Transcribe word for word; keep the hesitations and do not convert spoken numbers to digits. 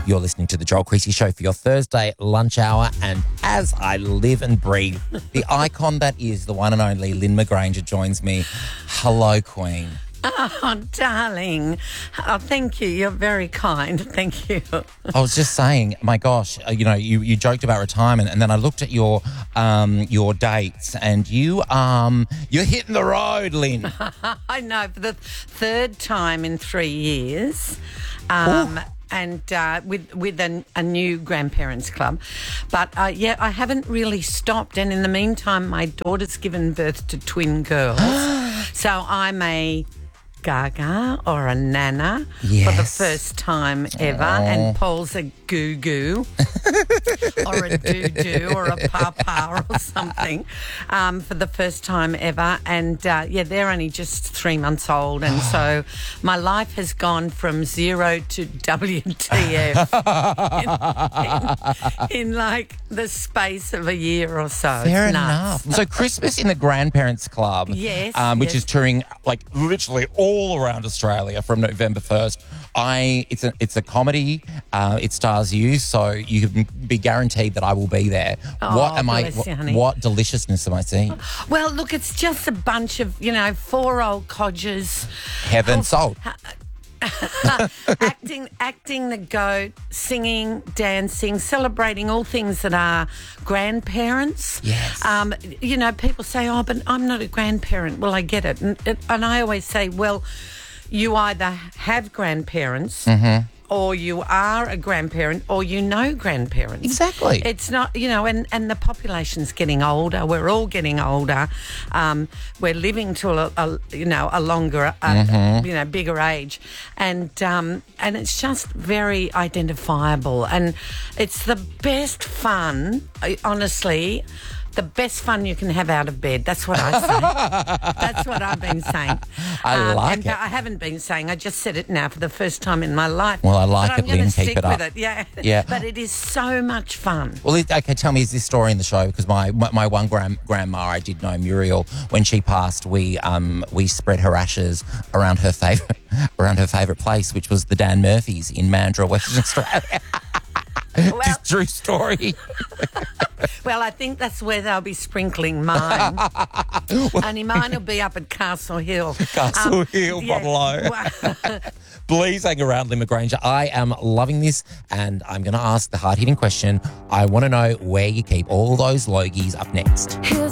You're listening to The Joel Creasy Show for your Thursday lunch hour. And as I live and breathe, the icon that is the one and only Lynn McGranger joins me. Hello, Queen. Oh, darling. Oh, thank you. You're very kind. Thank you. I was just saying, my gosh, uh, you know, you, you joked about retirement, and then I looked at your um, your dates, and you um you're hitting the road, Lynn. I know, for the third time in three years. Um, and uh, with with a, a new grandparents club. But, uh, yeah, I haven't really stopped. And in the meantime, my daughter's given birth to twin girls. So I'm a gaga or a nana Yes. for the first time ever. Oh. And Paul's a goo-goo or a doo-doo or a papa or something um, for the first time ever. And, uh, yeah, they're only just three months old. And so my life has gone from zero to W T F in, in, in like the space of a year or so. Fair It's nuts. enough. So Christmas in the Grandparents Club, Yes, um, which yes. is touring like literally all around Australia from November first. I it's a it's a comedy. Uh, it stars you, so you can be guaranteed that I will be there. Oh, what am I? bless What, you, honey. what deliciousness am I seeing? Well, look, it's just a bunch of, you know, four old codgers. Heaven salt. acting acting the goat, singing, dancing, celebrating all things that are grandparents. Yes. Um, you know, people say, oh, but I'm not a grandparent. Well, I get it. And, and I always say, well, you either have grandparents or you are a grandparent or you know grandparents. Exactly. It's not, you know, and, and the population's getting older. We're all getting older. Um, we're living to a, a you know a longer, uh, you know, bigger age, and um, and it's just very identifiable, and it's the best fun. I- Honestly. The best fun you can have out of bed. That's what I say. That's what I've been saying. I like and it. I haven't been saying. I just said it now for the first time in my life. Well, I like but it, I'm gonna Lynn. Keep stick it up. with it. Yeah. Yeah. But it is so much fun. Well, it- okay, tell me, is this story in the show? Because my, my, my one grand, grandma, I did know, Muriel, when she passed, we um we spread her ashes around her favourite around her favourite place, which was the Dan Murphys in Mandurah, Western Australia. Well, This true story. well, I think that's where they'll be sprinkling mine. Only mine will be up at Castle Hill. Castle Um, Hill, yeah. Bottle Well, Please hang around, Lynn McGranger. I am loving this, and I'm going to ask the hard-hitting question. I want to know where you keep all those logies up next.